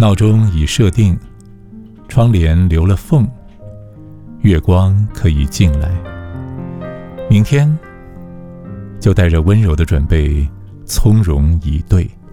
闹钟已设定，窗帘留了缝，月光可以进来。明天就带着温柔的准备，从容以对。